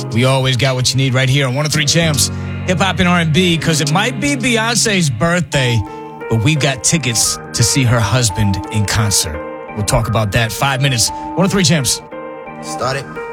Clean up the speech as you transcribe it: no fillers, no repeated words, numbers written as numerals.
We always got what you need right here on 103 Champs, Hip Hop and R&B, because it might be Beyonce's birthday, but we got tickets to see her husband in concert. We'll talk about that 5 minutes. 103 Champs. Start it.